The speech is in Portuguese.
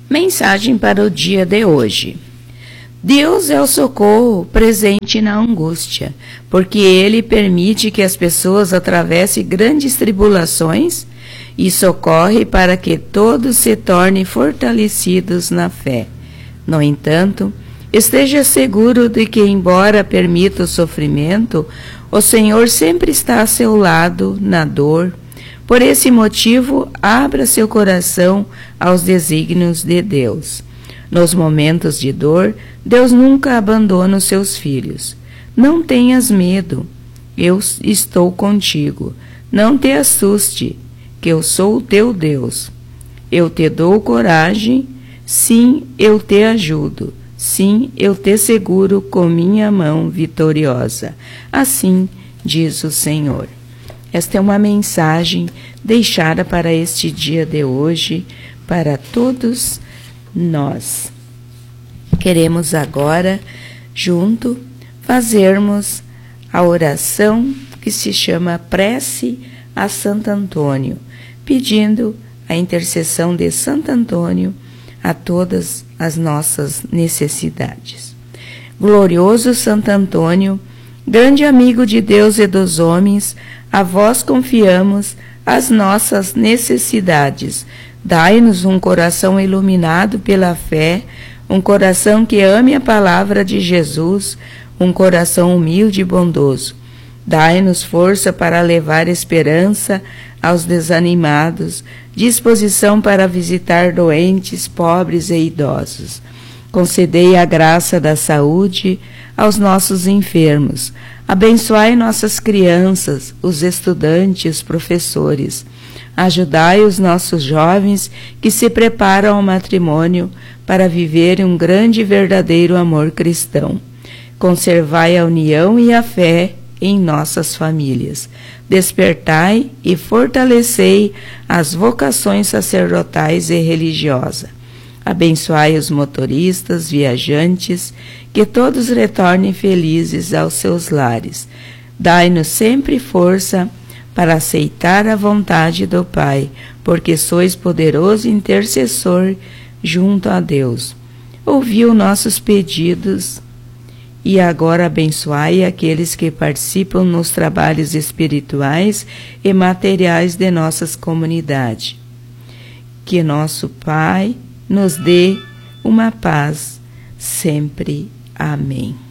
Mensagem para o dia de hoje. Deus é o socorro presente na angústia, porque Ele permite que as pessoas atravessem grandes tribulações e socorre para que todos se tornem fortalecidos na fé. No entanto, esteja seguro de que, embora permita o sofrimento, o Senhor sempre está a seu lado na dor. Por esse motivo, abra seu coração aos desígnios de Deus. Nos momentos de dor, Deus nunca abandona os seus filhos. Não tenhas medo, eu estou contigo. Não te assuste, que eu sou o teu Deus. Eu te dou coragem, sim, eu te ajudo. Sim, eu te seguro com minha mão vitoriosa. Assim diz o Senhor. Esta é uma mensagem deixada para este dia de hoje, para todos nós. Queremos agora, junto, fazermos a oração que se chama Prece a Santo Antônio, pedindo a intercessão de Santo Antônio a todas as nossas necessidades. Glorioso Santo Antônio, grande amigo de Deus e dos homens, a vós confiamos as nossas necessidades. Dai-nos um coração iluminado pela fé, um coração que ame a palavra de Jesus, um coração humilde e bondoso. Dai-nos força para levar esperança aos desanimados, disposição para visitar doentes, pobres e idosos. Concedei a graça da saúde aos nossos enfermos. Abençoai nossas crianças, os estudantes, os professores. Ajudai os nossos jovens que se preparam ao matrimônio para viverem um grande e verdadeiro amor cristão. Conservai a união e a fé em nossas famílias. Despertai e fortalecei as vocações sacerdotais e religiosas. Abençoai os motoristas, viajantes, que todos retornem felizes aos seus lares. Dai-nos sempre força para aceitar a vontade do Pai, porque sois poderoso intercessor junto a Deus. Ouviu nossos pedidos e agora abençoai aqueles que participam nos trabalhos espirituais e materiais de nossas comunidades. Que nosso Pai nos dê uma paz sempre. Amém.